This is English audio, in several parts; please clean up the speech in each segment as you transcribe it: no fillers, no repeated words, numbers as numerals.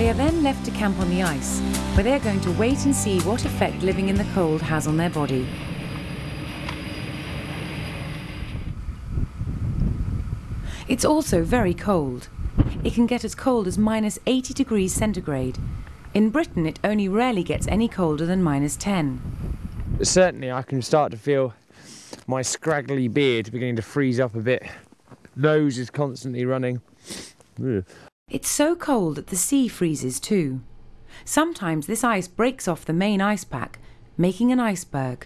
They are then left to camp on the ice, where they are going to wait and see what effect living in the cold has on their body. It's also very cold. It can get as cold as -80 degrees centigrade. In Britain, it only rarely gets any colder than -10. Certainly, I can start to feel my scraggly beard beginning to freeze up a bit. Nose is constantly running. Ugh. It's so cold that the sea freezes too. Sometimes this ice breaks off the main ice pack, making an iceberg.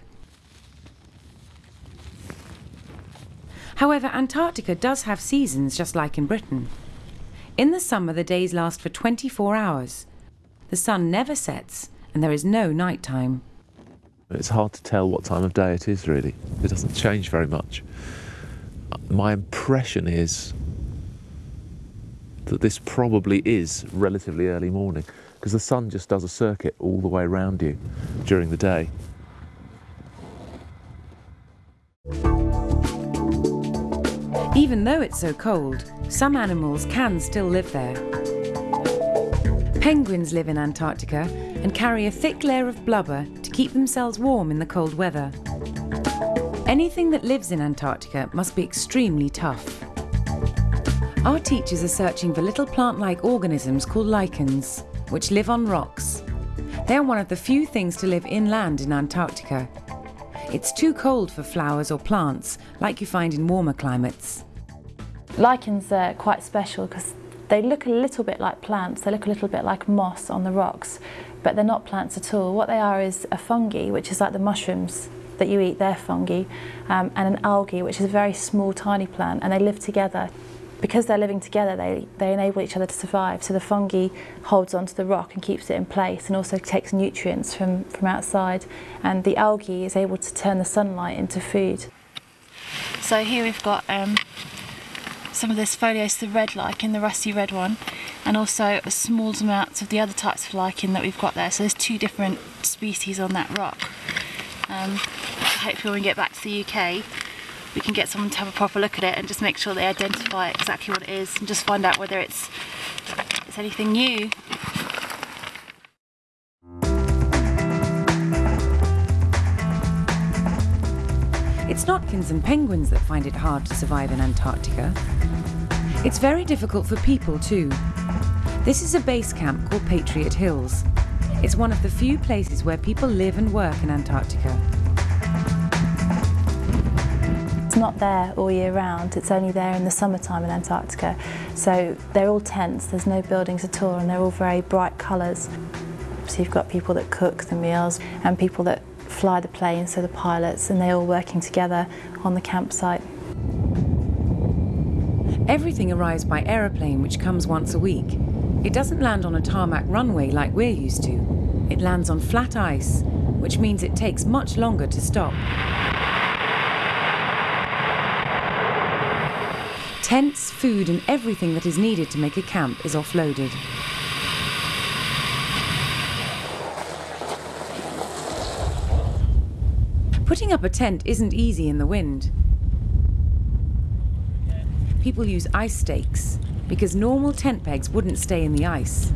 However, Antarctica does have seasons just like in Britain. In the summer, the days last for 24 hours. The sun never sets and there is no night time. It's hard to tell what time of day it is, really. It doesn't change very much. My impression is that this probably is relatively early morning, because the sun just does a circuit all the way around you during the day. Even though it's so cold, some animals can still live there. Penguins live in Antarctica and carry a thick layer of blubber to keep themselves warm in the cold weather. Anything that lives in Antarctica must be extremely tough. Our teachers are searching for little plant-like organisms called lichens, which live on rocks. They are one of the few things to live inland in Antarctica. It's too cold for flowers or plants, like you find in warmer climates. Lichens are quite special because they look a little bit like plants, they look a little bit like moss on the rocks, but they're not plants at all. What they are is a fungi, which is like the mushrooms that you eat, they're fungi, and an algae, which is a very small, tiny plant, and they live together. Because they're living together, they enable each other to survive. So the fungi holds onto the rock and keeps it in place, and also takes nutrients from outside. And the algae is able to turn the sunlight into food. So here we've got some of this Pholios, the red lichen, the rusty red one, and also a small amount of the other types of lichen that we've got there. So there's two different species on that rock. Hopefully when we get back to the UK, we can get someone to have a proper look at it and just make sure they identify exactly what it is and just find out whether it's anything new. It's not Kins and penguins that find it hard to survive in Antarctica. It's very difficult for people too. This is a base camp called Patriot Hills. It's one of the few places where people live and work in Antarctica. It's not there all year round, it's only there in the summertime in Antarctica. So they're all tents, there's no buildings at all, and they're all very bright colours. So you've got people that cook the meals and people that fly the planes, so the pilots, and they're all working together on the campsite. Everything arrives by aeroplane, which comes once a week. It doesn't land on a tarmac runway like we're used to. It lands on flat ice, which means it takes much longer to stop. Tents, food and everything that is needed to make a camp is offloaded. Putting up a tent isn't easy in the wind. People use ice stakes because normal tent pegs wouldn't stay in the ice.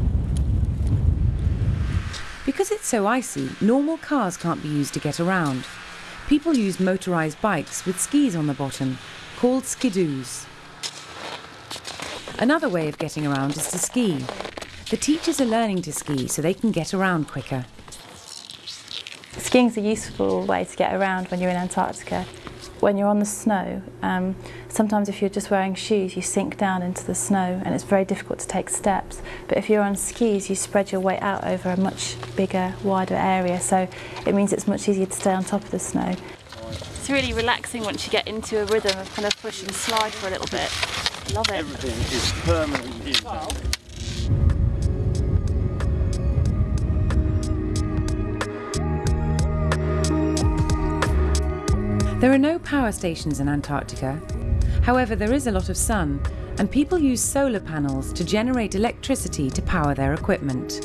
Because it's so icy, normal cars can't be used to get around. People use motorised bikes with skis on the bottom, called skidoos. Another way of getting around is to ski. The teachers are learning to ski so they can get around quicker. Skiing's a useful way to get around when you're in Antarctica. When you're on the snow, sometimes if you're just wearing shoes, you sink down into the snow and it's very difficult to take steps. But if you're on skis, you spread your weight out over a much bigger, wider area, so it means it's much easier to stay on top of the snow. It's really relaxing once you get into a rhythm of kind of push and slide for a little bit. I love it. Everything is permanently in. There are no power stations in Antarctica. However, there is a lot of sun, and people use solar panels to generate electricity to power their equipment.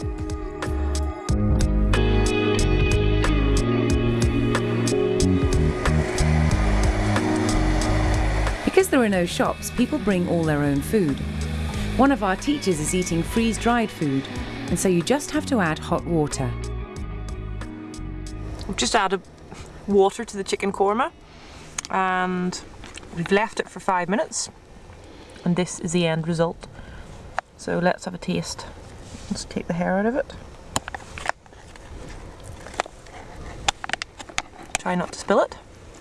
Because there are no shops, people bring all their own food. One of our teachers is eating freeze-dried food, and so you just have to add hot water. We've just added water to the chicken korma, and we've left it for 5 minutes, and this is the end result. So let's have a taste. Let's take the hair out of it. Try not to spill it.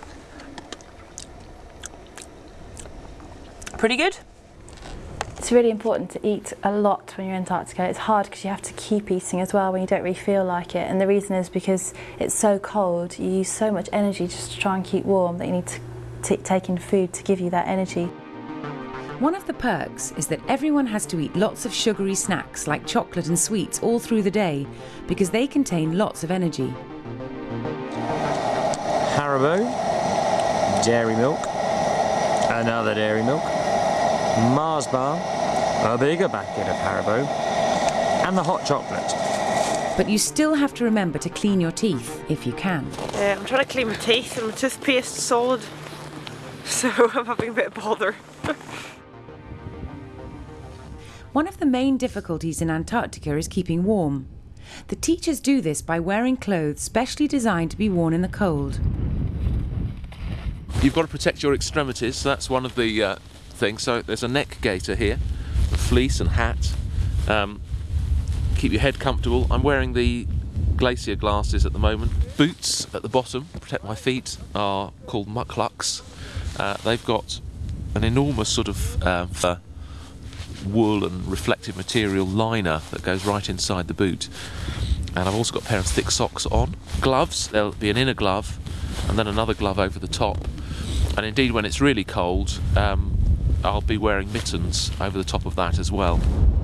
Pretty good. It's really important to eat a lot when you're in Antarctica. It's hard because you have to keep eating as well when you don't really feel like it. And the reason is because it's so cold, you use so much energy just to try and keep warm that you need to take in food to give you that energy. One of the perks is that everyone has to eat lots of sugary snacks like chocolate and sweets all through the day because they contain lots of energy. Haribo, dairy milk, another dairy milk, Mars bar, a bigger packet of Haribo, and the hot chocolate. But you still have to remember to clean your teeth if you can. I'm trying to clean my teeth and my toothpaste's solid, so I'm having a bit of bother. One of the main difficulties in Antarctica is keeping warm. The teachers do this by wearing clothes specially designed to be worn in the cold. You've got to protect your extremities, so that's one of the things. So there's a neck gaiter here, a fleece and hat. Keep your head comfortable. I'm wearing the glacier glasses at the moment. Boots at the bottom, protect my feet, are called mucklucks. They've got an enormous sort of wool and reflective material liner that goes right inside the boot. And I've also got a pair of thick socks on. Gloves, there'll be an inner glove and then another glove over the top. And indeed when it's really cold, I'll be wearing mittens over the top of that as well.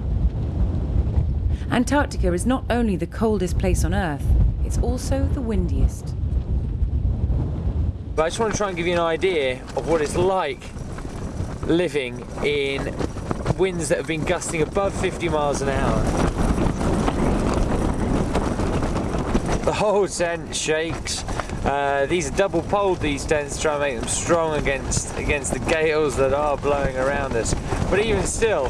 Antarctica is not only the coldest place on Earth, it's also the windiest. But I just want to try and give you an idea of what it's like living in winds that have been gusting above 50 miles an hour. The whole tent shakes. These are double poled, these tents, to try and make them strong against the gales that are blowing around us. But even still,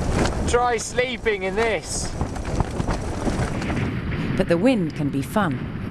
try sleeping in this. But the wind can be fun.